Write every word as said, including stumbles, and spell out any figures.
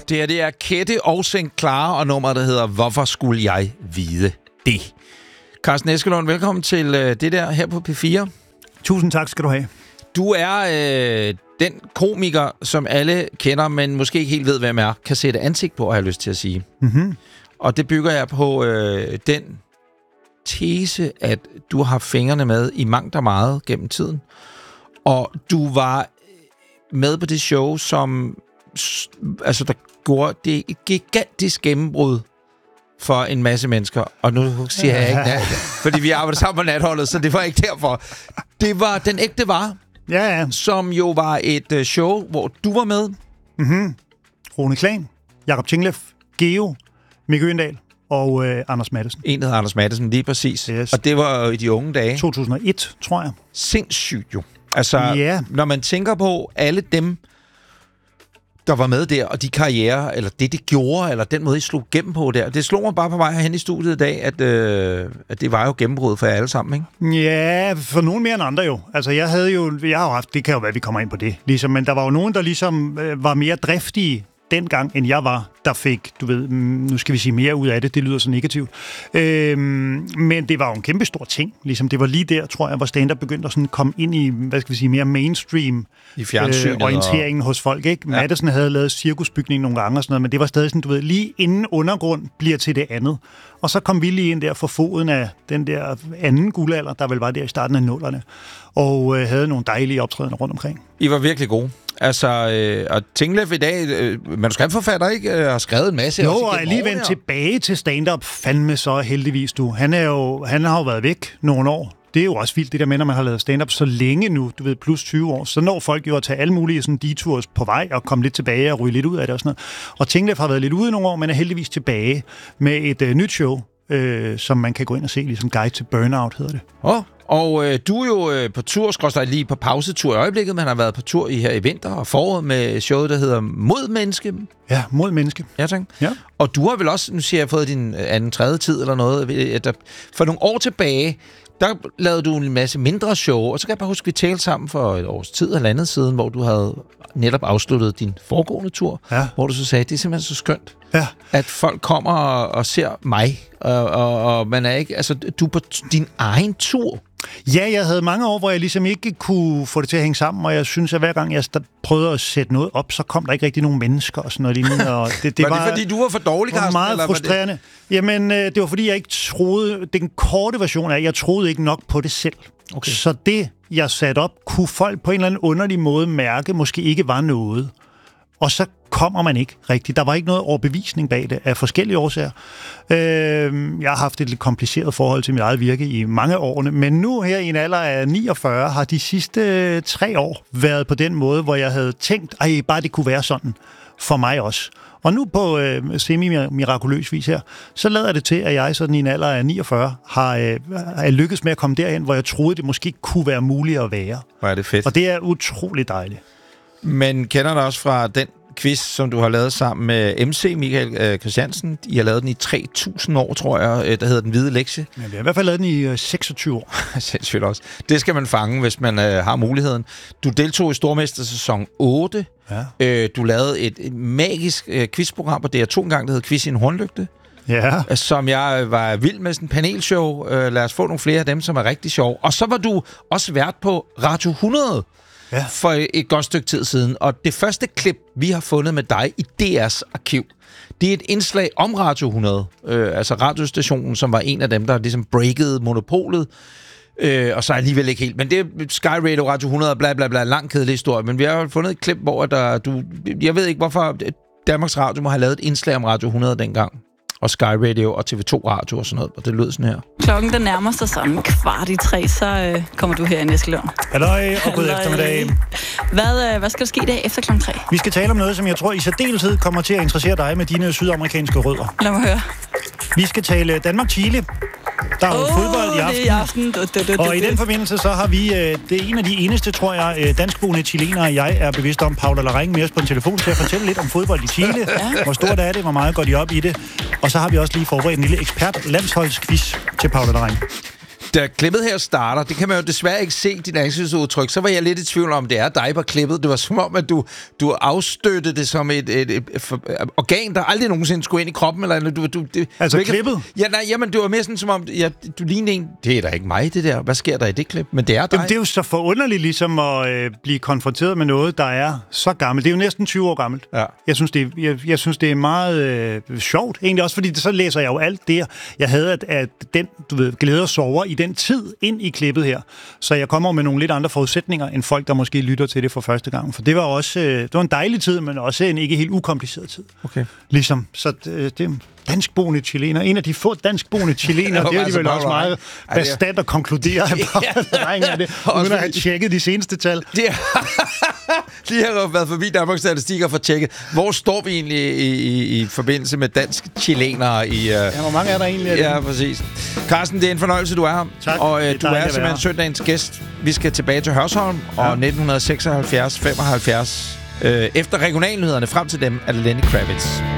Det her, det er Kette og Sankt Clara, og nummeret, der hedder Hvorfor skulle jeg vide det? Carsten Eskelund, velkommen til øh, det der her på P fire. Tusind tak skal du have. Du er øh, den komiker, som alle kender, men måske ikke helt ved, hvem er, kan sætte ansigt på, har jeg lyst til at sige. Mm-hmm. Og det bygger jeg på øh, den tese, at du har fingrene med i mangt og meget gennem tiden. Og du var med på det show, som altså, der gjorde det et gigantisk gennembrud for en masse mennesker. Og nu siger jeg ikke nat, fordi vi arbejder sammen på natholdet, så det var ikke derfor. Det var Den Ægte Var, ja, ja. som jo var et uh, show, hvor du var med. Mm-hmm. Rune Klan, Jakob Tingleff, Geo, Mikke Øgendahl og øh, Anders Matthesen. En, der hedder Anders Matthesen, lige præcis. Yes. Og det var jo i de unge dage. to tusind og et, tror jeg. Sindssygt jo. Altså, yeah. når man tænker på alle dem, der var med der, og de karrierer, eller det, de gjorde, eller den måde, I slog gennem på der. Det slog mig bare på vej herhen i studiet i dag, at, øh, at det var jo gennembrud for jer alle sammen, ikke? Ja, for nogen mere end andre jo. Altså, jeg havde jo, jeg har jo haft, det kan jo være, vi kommer ind på det, ligesom, men der var jo nogen, der ligesom øh, var mere driftige dengang, end jeg var, der fik, du ved, nu skal vi sige mere ud af det, det lyder så negativt. Øhm, men det var jo en kæmpe stor ting, ligesom det var lige der, tror jeg, hvor stand-up begyndte at sådan komme ind i, hvad skal vi sige, mere mainstream i fjernsynet øh, orienteringen og hos folk, ikke? Ja. Matthesen havde lavet cirkusbygning nogle gange og sådan noget, men det var stadig sådan, du ved, lige inden undergrund bliver til det andet. Og så kom vi lige ind der for foden af den der anden guldalder, der vel var der i starten af nullerne, og øh, havde nogle dejlige optrædener rundt omkring. I var virkelig gode. Altså, øh, og Tingleff i dag, øh, manuskriptforfatter, ikke? Øh, har skrevet en masse. Jo, og lige vendt tilbage til stand-up, fandme så heldigvis du. Han, er jo, han har jo været væk nogle år. Det er jo også vildt, det der med, når man har lavet stand-up så længe nu, du ved, plus tyve år, så når folk jo at tage alle mulige sådan detours på vej og komme lidt tilbage og ryge lidt ud af det og sådan noget. Og Tingleff har været lidt ude nogle år, men er heldigvis tilbage med et øh, nyt show, øh, som man kan gå ind og se, ligesom Guide to Burnout hedder det. Åh, oh. Og øh, du er jo øh, på tur, skråstrej lige på pausetur i øjeblikket, men har været på tur i her i vinter og foråret med showet, der hedder Mod Menneske. Ja, Mod Menneske. Ja, tak. Ja. Og du har vel også, nu siger jeg, fået din anden, tredje tid eller noget, at der, for nogle år tilbage, der lavede du en masse mindre show, og så kan jeg bare huske, at vi talte sammen for et års tid eller andet siden, hvor du havde netop afsluttet din foregående tur, ja. Hvor du så sagde, at det er simpelthen så skønt, ja. at folk kommer og, og ser mig, og, og, og man er ikke, altså du er på din egen tur. Ja, jeg havde mange år, hvor jeg ligesom ikke kunne få det til at hænge sammen, og jeg synes, at hver gang jeg prøvede at sætte noget op, så kom der ikke rigtig nogen mennesker og sådan noget lignende. Og det, det var, var det fordi, du var for dårlig, Carsten? Det var meget eller frustrerende. Var det? Jamen, det var fordi, jeg ikke troede, den korte version af, jeg troede ikke nok på det selv. Okay. Så det, jeg satte op, kunne folk på en eller anden underlig måde mærke, måske ikke var noget. Og så kommer man ikke rigtigt. Der var ikke noget overbevisning bag det af forskellige årsager. Øh, jeg har haft et lidt kompliceret forhold til mit eget virke i mange årene, men nu her i en alder af niogfyrre har de sidste tre år været på den måde, hvor jeg havde tænkt, ej, bare det kunne være sådan for mig også. Og nu på øh, semi-mirakuløs vis her, så lader det til, at jeg sådan i en alder af niogfyrre har øh, er lykkedes med at komme derhen, hvor jeg troede, det måske kunne være muligt at være. Hvor er det fedt. Og det er utroligt dejligt. Men kender du også fra den quiz, som du har lavet sammen med M C Michael øh, Christiansen? I har lavet den i tre tusind år, tror jeg, øh, der hedder Den Hvide Lektie. Ja, vi har i hvert fald lavet den i øh, seksogtyve år. Sindssygt også. Det skal man fange, hvis man øh, har muligheden. Du deltog i Stormester sæson otte. Ja. Øh, du lavede et, et magisk øh, quizprogram på D R to engang, der hed Quiz i en hornlygte. Ja. Som jeg var vild med, sådan en panelshow. Øh, lad os få nogle flere af dem, som er rigtig sjove. Og så var du også vært på Radio hundrede. Ja. For et godt stykke tid siden. Og det første klip, vi har fundet med dig i D R's arkiv, det er et indslag om Radio hundrede. Øh, altså radiostationen, som var en af dem, der ligesom breakede monopolet. Øh, og så alligevel ikke helt. Men det er Sky Radio, Radio hundrede, bla bla bla, lang kedelig historie. Men vi har jo fundet et klip, hvor der, du... Jeg ved ikke, hvorfor Danmarks Radio må have lavet et indslag om Radio hundrede dengang. Og Sky Radio og T V to Radio og sådan noget. Og det lød sådan her. Klokken den nærmer sig sådan kvart i tre, så øh, kommer du her i Eskelund. Halløj, og god eftermiddag. Hvad, øh, hvad skal der ske i dag efter klokken tre? Vi skal tale om noget, som jeg tror i særdeleshed kommer til at interessere dig med dine sydamerikanske rødder. Lad mig høre. Vi skal tale Danmark-Chile. Der er jo oh, fodbold i aften. I aften. Du, du, du, og i den forbindelse, så har vi, øh, det er en af de eneste, tror jeg, danskboende chilenere, jeg er bevidst om, Paula Larraín, med os på en telefon til at fortælle lidt om fodbold i Chile. Ja. Hvor stort er det, hvor meget går de op i det. Og så har vi også lige forberedt en lille ekspert-landsholdsquiz til Paula Larraín. Da klippet her starter, det kan man jo desværre ikke se, dit ansigtsudtryk, så var jeg lidt i tvivl om, det er dig på klippet. Det var som om, at du, du afstøttede det som et, et, et, et for, organ, der aldrig nogensinde skulle ind i kroppen. Eller, du, du, det, altså hvilket, klippet? Ja, nej, jamen, det var mere sådan som om, ja, du lignede en, det er da ikke mig, det der. Hvad sker der i det klip? Men det er dig. Jamen, det er jo så forunderligt ligesom at øh, blive konfronteret med noget, der er så gammelt. Det er jo næsten tyve år gammelt. Ja. Jeg synes, det er, jeg, jeg synes, det er meget øh, sjovt. Egentlig også, fordi det, så læser jeg jo alt det, jeg havde, at, at den, du ved, glæder og sover i den tid ind i klippet her. Så jeg kommer med nogle lidt andre forudsætninger, end folk, der måske lytter til det for første gang. For det var også øh, det var en dejlig tid, men også en ikke helt ukompliceret tid. Okay. Ligesom, så det, det er danskboende chilener. En af de få danskboende chilener, det er de vel også meget bastant at konkludere, af det, uden at have tjekket de seneste tal. De har jo været forbi Danmarks Statistik og fået tjekket. Hvor står vi egentlig i, i, i forbindelse med dansk-chilenere? I, uh... Ja, hvor mange er der egentlig? Ja, præcis. Carsten, det er en fornøjelse, du er her. Tak. Og uh, du er simpelthen søndagens gæst. Vi skal tilbage til Hørsholm, ja. Og nitten seksoghalvfjerds femoghalvfjerds. Uh, efter regionalnyhederne, frem til dem, er det Lenny Kravitz.